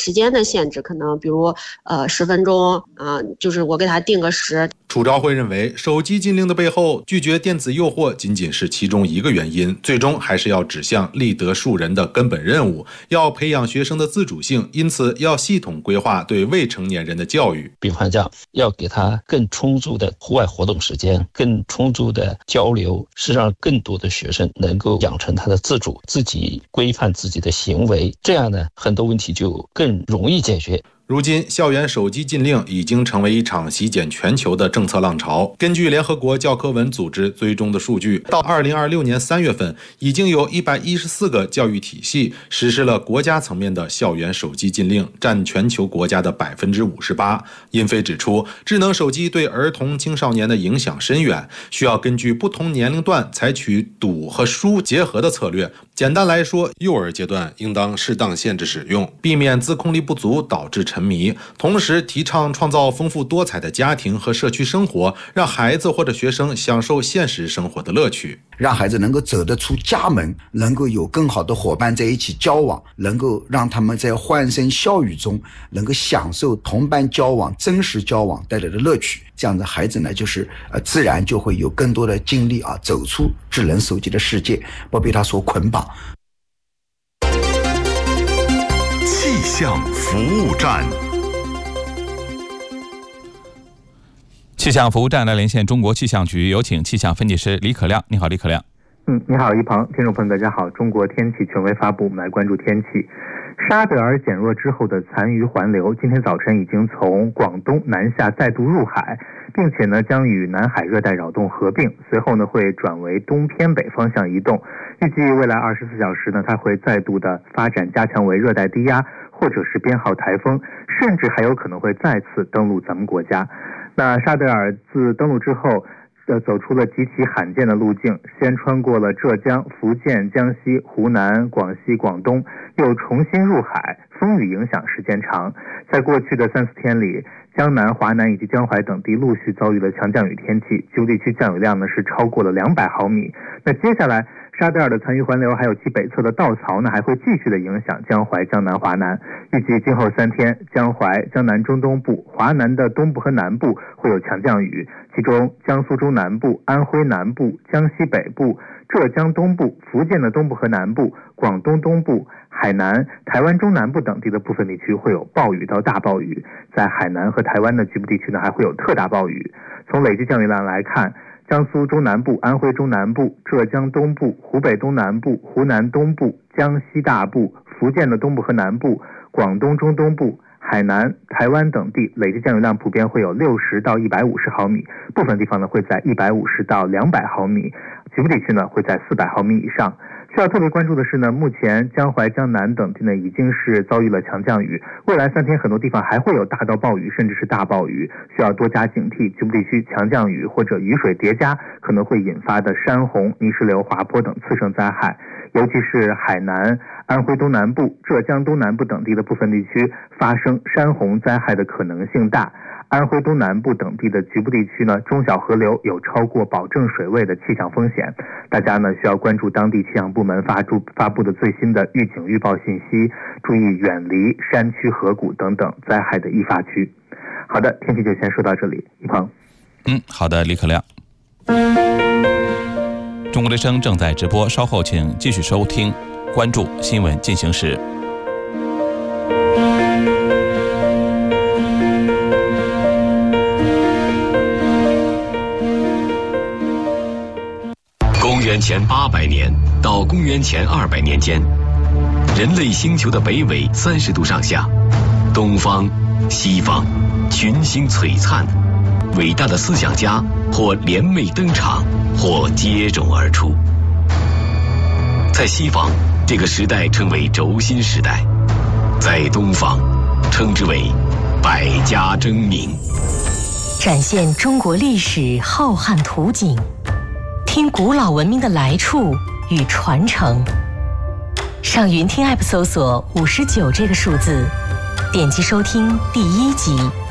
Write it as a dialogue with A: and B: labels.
A: 时间的限制，可能比如10分钟就是我给他定个时。
B: 楚昭慧认为，手机禁令的背后，拒绝电子诱惑仅仅是其中一个原因，最终还是要指向立德树人的根本任务，要培养学生的自主性，因此要系统规划对未成年人的教育。
C: 比方讲，要给他更充足的户外活动时间，更充足的交流，是让更多的学生能够养成他的自主，自己规范自己的行为，这样呢，很多问题就更容易解决。
B: 如今，校园手机禁令已经成为一场席卷全球的政策浪潮。根据联合国教科文组织追踪的数据，到2026年3月份，已经有114个教育体系实施了国家层面的校园手机禁令，占全球国家的58%。殷飞指出，智能手机对儿童青少年的影响深远，需要根据不同年龄段采取赌和输结合的策略。简单来说，幼儿阶段应当适当限制使用，避免自控力不足导致沉迷，同时提倡创造丰富多彩的家庭和社区生活，让孩子或者学生享受现实生活的乐趣，
D: 让孩子能够走得出家门，能够有更好的伙伴在一起交往，能够让他们在欢声笑语中能够享受同伴交往、真实交往带来的乐趣。这样的孩子呢，就是自然就会有更多的精力走出智能手机的世界，不被它所捆绑。
E: 气象服务站，气象服务站来连线中国气象局，有请气象分析师李可亮。你好，李可亮。
F: 你好，一鹏，听众朋友大家好。中国天气权威发布，我们来关注天气。沙德尔减弱之后的残余环流，今天早晨已经从广东南下再度入海，并且呢将与南海热带扰动合并，随后呢会转为东偏北方向移动。预计未来24小时呢，它会再度的发展加强为热带低压，或者是编号台风，甚至还有可能会再次登陆咱们国家。那沙德尔自登陆之后，走出了极其罕见的路径，先穿过了浙江、福建、江西、湖南、广西、广东，又重新入海，风雨影响时间长。在过去的3-4天里，江南、华南以及江淮等地陆续遭遇了强降雨天气，局部地区降雨量呢是超过了200毫米。那接下来沙德尔的残余环流还有其北侧的稻槽呢，还会继续的影响江淮、江南、华南。预计今后3天，江淮、江南中东部、华南的东部和南部会有强降雨，其中江苏中南部、安徽南部、江西北部、浙江东部、福建的东部和南部、广东东部、海南、台湾中南部等地的部分地区会有暴雨到大暴雨，在海南和台湾的局部地区呢还会有特大暴雨。从累计降雨量来看，江苏中南部、安徽中南部、浙江东部、湖北东南部、湖南东部、江西大部、福建的东部和南部、广东中东部、海南、台湾等地累计降雨量普遍会有60到150毫米，部分地方呢会在150到200毫米，局部地区呢会在400毫米以上。需要特别关注的是呢，目前江淮、江南等地呢已经是遭遇了强降雨，未来3天很多地方还会有大到暴雨，甚至是大暴雨，需要多加警惕。局部地区强降雨或者雨水叠加可能会引发的山洪、泥石流、滑坡等次生灾害，尤其是海南、安徽东南部、浙江东南部等地的部分地区发生山洪灾害的可能性大。安徽东南部等地的局部地区呢，中小河流有超过保证水位的气象风险，大家呢需要关注当地气象部门发布的最新的预警预报信息，注意远离山区、河谷等等灾害的易发区。好的，天气就先说到这里，一鹏。
E: 好的，李可亮。中国之声正在直播，稍后请继续收听，关注新闻进行时。
G: 公元前800年到公元前200年间，人类星球的北纬30度上下，东方、西方群星璀璨，伟大的思想家或联袂登场，或接踵而出。在西方，这个时代称为轴心时代；在东方，称之为百家争鸣。
H: 展现中国历史浩瀚图景，听古老文明的来处与传承。上云听 App 搜索59这个数字，点击收听第1集。